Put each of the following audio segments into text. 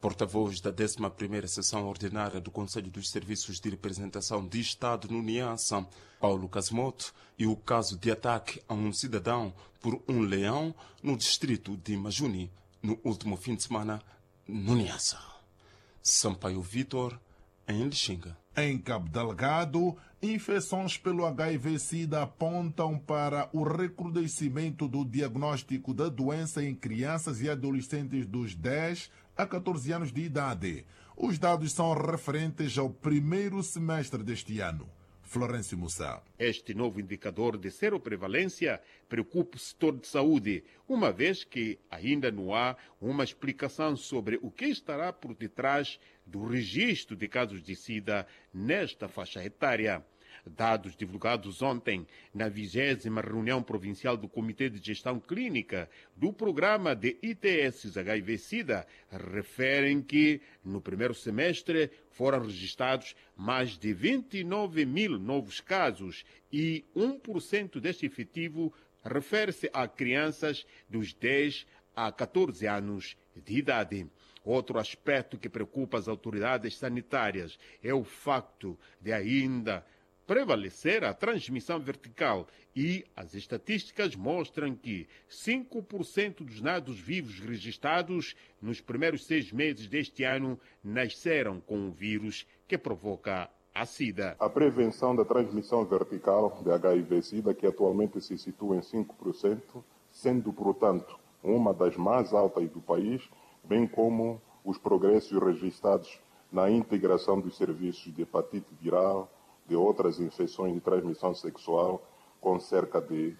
Porta-voz da 11ª Sessão Ordinária do Conselho dos Serviços de Representação de Estado no Niassa, Paulo Casimoto, e o caso de ataque a um cidadão por um leão no distrito de Majuni, no último fim de semana, no Niassa. Sampaio Vitor, em Lixinga. Em Cabo Delgado, infecções pelo HIV-Sida apontam para o recrudescimento do diagnóstico da doença em crianças e adolescentes dos 10 a 14 anos de idade. Os dados são referentes ao primeiro semestre deste ano. Florencio Mussa. Este novo indicador de seroprevalência preocupa o setor de saúde, uma vez que ainda não há uma explicação sobre o que estará por detrás do registro de casos de SIDA nesta faixa etária. Dados divulgados ontem na 20ª reunião provincial do Comitê de Gestão Clínica do Programa de ITS HIV-Sida referem que, no primeiro semestre, foram registrados mais de 29 mil novos casos e 1% deste efetivo refere-se a crianças dos 10 a 14 anos de idade. Outro aspecto que preocupa as autoridades sanitárias é o facto de ainda prevalecer a transmissão vertical e as estatísticas mostram que 5% dos nados vivos registrados nos primeiros 6 meses deste ano nasceram com o vírus que provoca a SIDA. A prevenção da transmissão vertical de HIV-Sida, que atualmente se situa em 5%, sendo, portanto, uma das mais altas do país, bem como os progressos registrados na integração dos serviços de hepatite viral, de outras infecções de transmissão sexual, com cerca de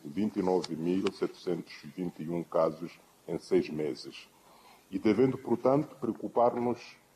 29.721 casos em 6 meses. E devendo, portanto, preocupar-nos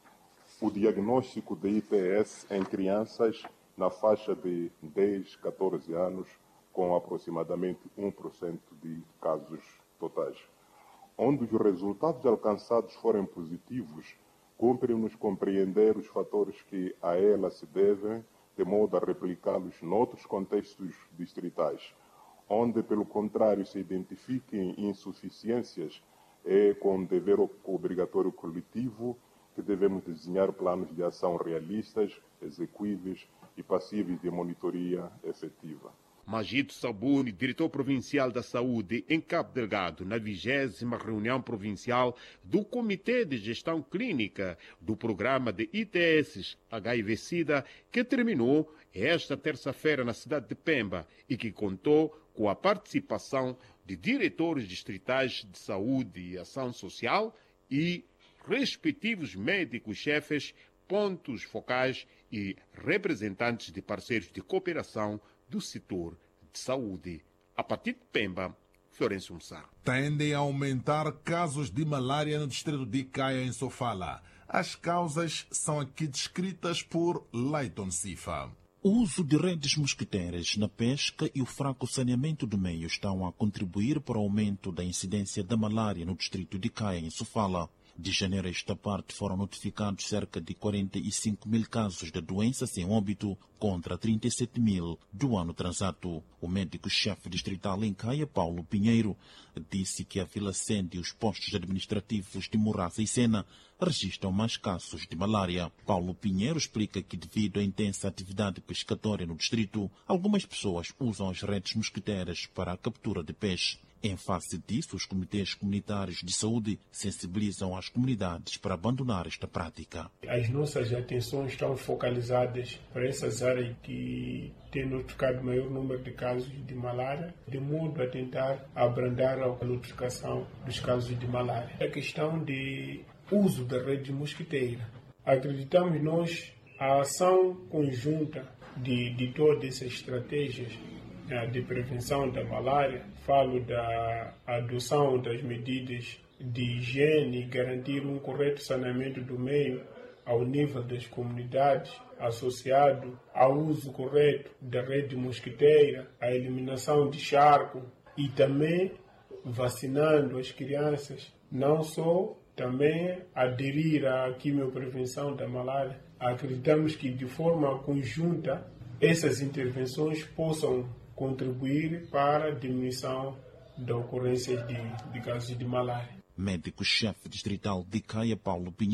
o diagnóstico de ITS em crianças na faixa de 10, 14 anos, com aproximadamente 1% de casos totais. Onde os resultados alcançados forem positivos, cumpre-nos compreender os fatores que a ela se devem, de modo a replicá-los noutros contextos distritais. Onde, pelo contrário, se identifiquem insuficiências, é com dever obrigatório coletivo que devemos desenhar planos de ação realistas, execuíveis e passíveis de monitoria efetiva. Magito Sabuni, diretor provincial da saúde em Cabo Delgado, na 20ª reunião provincial do Comitê de Gestão Clínica do Programa de ITS HIV-Sida, que terminou esta terça-feira na cidade de Pemba e que contou com a participação de diretores distritais de saúde e ação social e respectivos médicos-chefes, pontos focais e representantes de parceiros de cooperação do setor de saúde. A partir de Pemba, Florencio Mussa. Tendem a aumentar casos de malária no distrito de Caia, em Sofala. As causas são aqui descritas por Leighton Sifa. O uso de redes mosquiteiras na pesca e o fraco saneamento do meio estão a contribuir para o aumento da incidência da malária no distrito de Caia, em Sofala. De janeiro a esta parte foram notificados cerca de 45 mil casos de doença sem óbito contra 37 mil do ano transato. O médico-chefe distrital em Caia, Paulo Pinheiro, disse que a Vila Sende e os postos administrativos de Morraça e Sena registram mais casos de malária. Paulo Pinheiro explica que, devido à intensa atividade pescatória no distrito, algumas pessoas usam as redes mosquiteiras para a captura de peixe. Em face disso, os comitês comunitários de saúde sensibilizam as comunidades para abandonar esta prática. As nossas atenções estão focalizadas para essas áreas que têm notificado maior número de casos de malária, de modo a tentar abrandar a notificação dos casos de malária. A questão de uso da rede mosquiteira. Acreditamos nós a ação conjunta de todas essas estratégias de prevenção da malária, falo da adoção das medidas de higiene e garantir um correto saneamento do meio ao nível das comunidades, associado ao uso correto da rede mosquiteira, a eliminação de charco e também vacinando as crianças, não só também aderir à quimioprevenção da malária. Acreditamos que de forma conjunta essas intervenções possam contribuir para a diminuição da ocorrência de casos de malária. Médico-chefe distrital de Caia, Paulo Pinheiro.